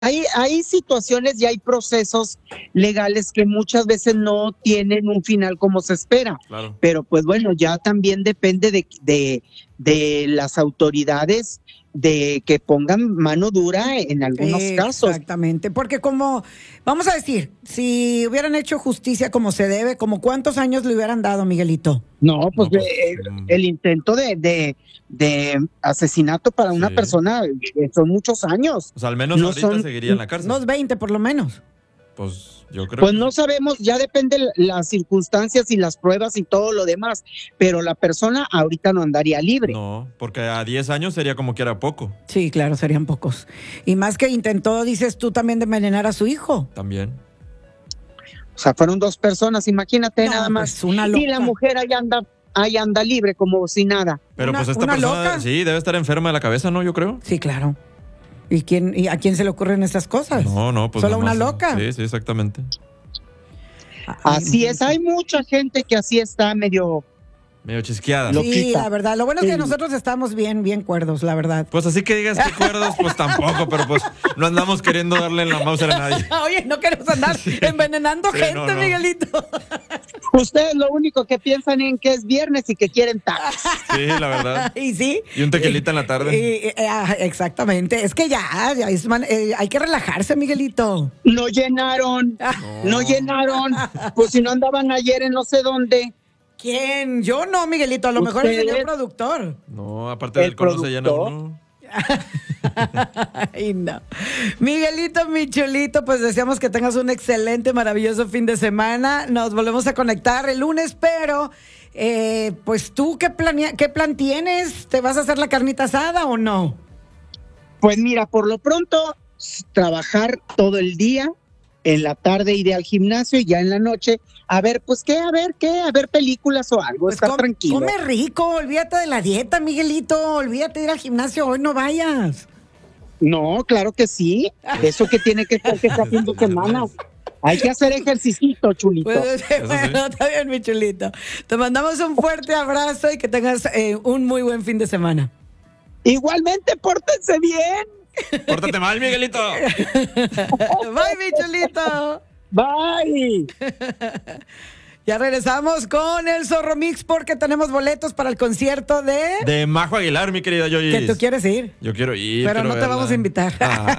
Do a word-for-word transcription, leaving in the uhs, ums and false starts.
hay, hay situaciones y hay procesos legales que muchas veces no tienen un final como se espera. Claro. Pero pues bueno, ya también depende de, de, de las autoridades de que pongan mano dura en algunos casos. Exactamente, porque como, vamos a decir, si hubieran hecho justicia como se debe, ¿como cuántos años le hubieran dado, Miguelito? No, pues, No, pues, eh, mm. el intento de, de, de asesinato para una Sí. persona eh, son muchos años. O sea, al menos No ahorita son- seguiría en la cárcel. Unos veinte por lo menos. Pues yo creo Pues que no sí. sabemos, ya depende l- las circunstancias y las pruebas y todo lo demás, pero la persona ahorita no andaría libre. No, porque a diez años sería como que era poco. Sí, claro, serían pocos. Y más que intentó, dices tú, también de envenenar a su hijo. También. O sea, fueron dos personas, imagínate No, nada más. pues, una Y la loca. mujer ahí anda, ahí anda libre como si nada. Pero Una- pues esta una persona loca. sí debe estar enferma de la cabeza, ¿no? Yo creo. Sí, claro. ¿Y quién y a quién se le ocurren esas cosas? No, no, pues Solo nomás- una loca. Sí, sí, exactamente. Ay, Así es, Miguelito. hay mucha gente que así está medio... Medio chisqueada. Lo- Sí, loquita. la verdad. Lo bueno es que Sí. nosotros estamos bien, bien cuerdos, la verdad. Pues así que digas que cuerdos, pues tampoco, pero pues no andamos queriendo darle en la Mauser a nadie. Oye, no queremos andar envenenando Sí, gente, no, no. Miguelito. Ustedes lo único que piensan en que es viernes y que quieren tacos. Sí, la verdad. Y sí. Y un tequilita en la tarde. Y- y- ah, exactamente. Es que ya, ya es man- eh, hay que relajarse, Miguelito. No llenaron, no llenaron. Pues si no andaban ayer en no sé dónde. ¿Quién? Yo no, Miguelito. A lo mejor el señor Ustedes. productor. No, aparte El del color se llena productor. uno. Ay, no. Miguelito, mi chulito, pues deseamos que tengas un excelente, maravilloso fin de semana. Nos volvemos a conectar el lunes, pero eh, pues tú, ¿qué, planea- ¿qué plan tienes? ¿Te vas a hacer la carnita asada o no? Pues mira, por lo pronto, s- trabajar todo el día, en la tarde iré al gimnasio y ya en la noche, a ver, pues qué, a ver qué, a ver películas o algo, Pues estar com- tranquilo. come rico, olvídate de la dieta, Miguelito. Olvídate de ir al gimnasio, hoy no vayas. No, claro que sí, eso que tiene que ser que sea fin de semana. Hay que hacer ejercicio, chulito. Pues, bueno, está bien, mi chulito. Te mandamos un fuerte abrazo y que tengas eh, un muy buen fin de semana. Igualmente, pórtense bien. Pórtate mal, Miguelito. Bye, mi chulito. Bye. Ya regresamos con el Zorro Mix porque tenemos boletos para el concierto de... De Majo Aguilar, mi querida Yoyis. Que tú quieres ir. Yo quiero ir. Pero quiero no te verla. vamos a invitar. Ah.